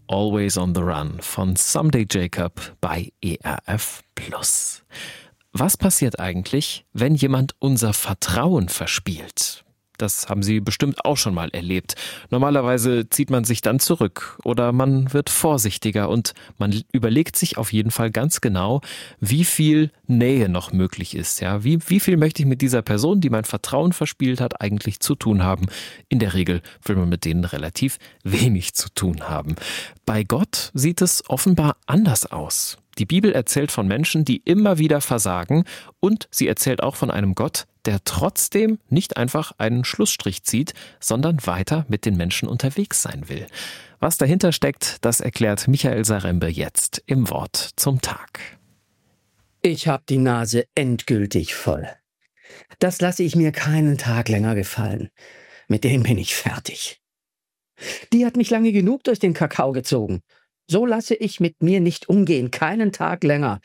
Always on the Run von Someday Jacob bei ERF Plus. Was passiert eigentlich, wenn jemand unser Vertrauen verspielt? Das haben Sie bestimmt auch schon mal erlebt. Normalerweise zieht man sich dann zurück oder man wird vorsichtiger und man überlegt sich auf jeden Fall ganz genau, wie viel Nähe noch möglich ist. Ja, wie viel möchte ich mit dieser Person, die mein Vertrauen verspielt hat, eigentlich zu tun haben? In der Regel will man mit denen relativ wenig zu tun haben. Bei Gott sieht es offenbar anders aus. Die Bibel erzählt von Menschen, die immer wieder versagen, und sie erzählt auch von einem Gott, der trotzdem nicht einfach einen Schlussstrich zieht, sondern weiter mit den Menschen unterwegs sein will. Was dahinter steckt, das erklärt Michael Sarembe jetzt im Wort zum Tag. Ich habe die Nase endgültig voll. Das lasse ich mir keinen Tag länger gefallen. Mit dem bin ich fertig. Die hat mich lange genug durch den Kakao gezogen. So lasse ich mit mir nicht umgehen, keinen Tag länger.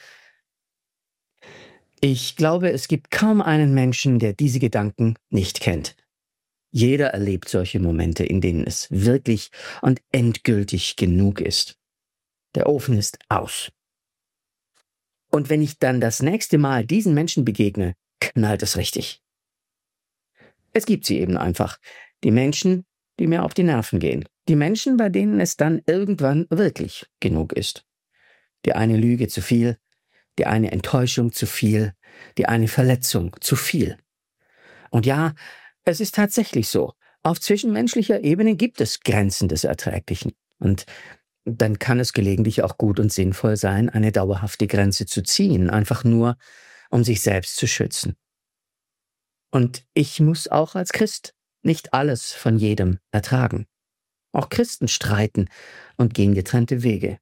Ich glaube, es gibt kaum einen Menschen, der diese Gedanken nicht kennt. Jeder erlebt solche Momente, in denen es wirklich und endgültig genug ist. Der Ofen ist aus. Und wenn ich dann das nächste Mal diesen Menschen begegne, knallt es richtig. Es gibt sie eben einfach. Die Menschen, die mir auf die Nerven gehen. Die Menschen, bei denen es dann irgendwann wirklich genug ist. Die eine Lüge zu viel, die eine Enttäuschung zu viel, die eine Verletzung zu viel. Und ja, es ist tatsächlich so. Auf zwischenmenschlicher Ebene gibt es Grenzen des Erträglichen. Und dann kann es gelegentlich auch gut und sinnvoll sein, eine dauerhafte Grenze zu ziehen, einfach nur, um sich selbst zu schützen. Und ich muss auch als Christ nicht alles von jedem ertragen. Auch Christen streiten und gehen getrennte Wege.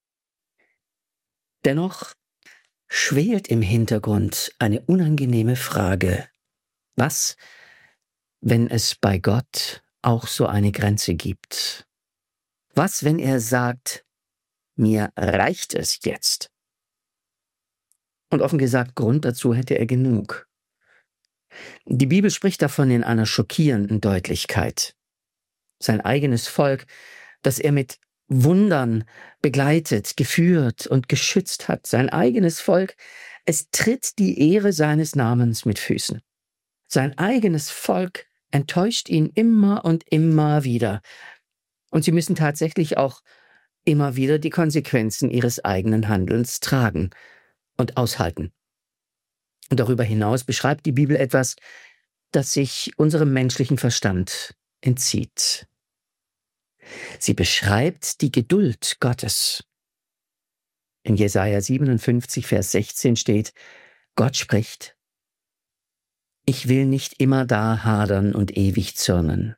Dennoch schwelt im Hintergrund eine unangenehme Frage. Was, wenn es bei Gott auch so eine Grenze gibt? Was, wenn er sagt, mir reicht es jetzt? Und offen gesagt, Grund dazu hätte er genug. Die Bibel spricht davon in einer schockierenden Deutlichkeit. Sein eigenes Volk, das er mit Wundern begleitet, geführt und geschützt hat. Sein eigenes Volk, es tritt die Ehre seines Namens mit Füßen. Sein eigenes Volk enttäuscht ihn immer und immer wieder. Und sie müssen tatsächlich auch immer wieder die Konsequenzen ihres eigenen Handelns tragen und aushalten. Und darüber hinaus beschreibt die Bibel etwas, das sich unserem menschlichen Verstand entzieht. Sie beschreibt die Geduld Gottes. In Jesaja 57, Vers 16 steht, Gott spricht, ich will nicht immer da hadern und ewig zürnen.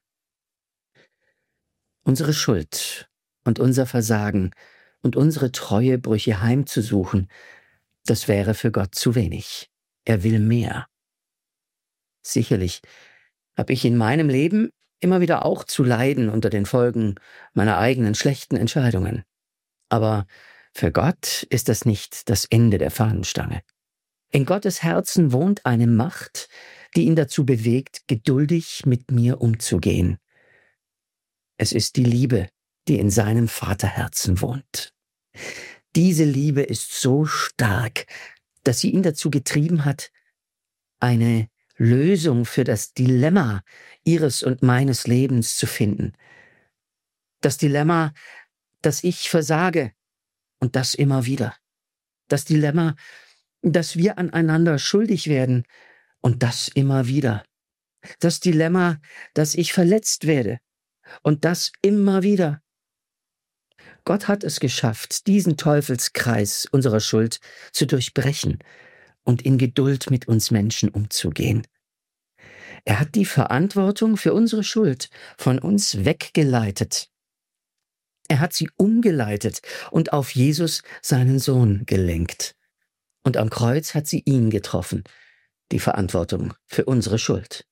Unsere Schuld und unser Versagen und unsere Treuebrüche heimzusuchen, das wäre für Gott zu wenig. Er will mehr. Sicherlich habe ich in meinem Leben immer wieder auch zu leiden unter den Folgen meiner eigenen schlechten Entscheidungen. Aber für Gott ist das nicht das Ende der Fahnenstange. In Gottes Herzen wohnt eine Macht, die ihn dazu bewegt, geduldig mit mir umzugehen. Es ist die Liebe, die in seinem Vaterherzen wohnt. Diese Liebe ist so stark, dass sie ihn dazu getrieben hat, eine Lösung für das Dilemma ihres und meines Lebens zu finden. Das Dilemma, dass ich versage und das immer wieder. Das Dilemma, dass wir aneinander schuldig werden und das immer wieder. Das Dilemma, dass ich verletzt werde und das immer wieder. Gott hat es geschafft, diesen Teufelskreis unserer Schuld zu durchbrechen und in Geduld mit uns Menschen umzugehen. Er hat die Verantwortung für unsere Schuld von uns weggeleitet. Er hat sie umgeleitet und auf Jesus, seinen Sohn, gelenkt. Und am Kreuz hat sie ihn getroffen, die Verantwortung für unsere Schuld.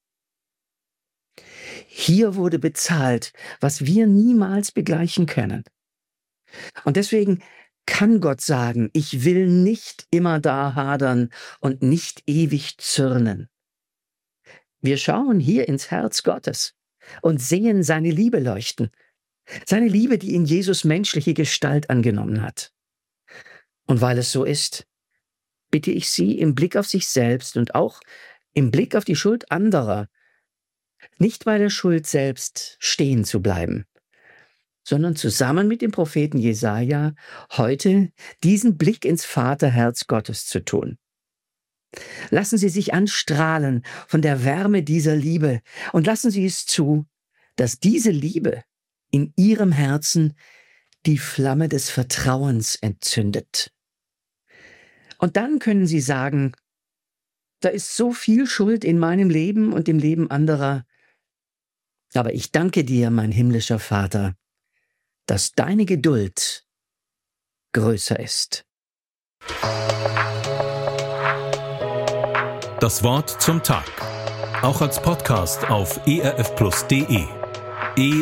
Hier wurde bezahlt, was wir niemals begleichen können. Und deswegen kann Gott sagen, ich will nicht immer da hadern und nicht ewig zürnen. Wir schauen hier ins Herz Gottes und sehen seine Liebe leuchten. Seine Liebe, die in Jesus menschliche Gestalt angenommen hat. Und weil es so ist, bitte ich Sie im Blick auf sich selbst und auch im Blick auf die Schuld anderer, nicht bei der Schuld selbst stehen zu bleiben, sondern zusammen mit dem Propheten Jesaja heute diesen Blick ins Vaterherz Gottes zu tun. Lassen Sie sich anstrahlen von der Wärme dieser Liebe und lassen Sie es zu, dass diese Liebe in Ihrem Herzen die Flamme des Vertrauens entzündet. Und dann können Sie sagen, da ist so viel Schuld in meinem Leben und im Leben anderer, aber ich danke dir, mein himmlischer Vater, dass deine Geduld größer ist. Das Wort zum Tag. Auch als Podcast auf erfplus.de.